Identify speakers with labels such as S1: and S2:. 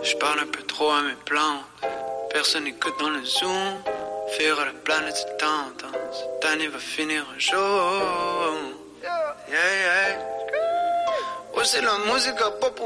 S1: Je parle un peu trop à mes plantes. Personne n'écoute dans le zoom. Faire la planète se tente. Cette année va finir un jour. Yeah, yeah. Oh, c'est la musique à pas pour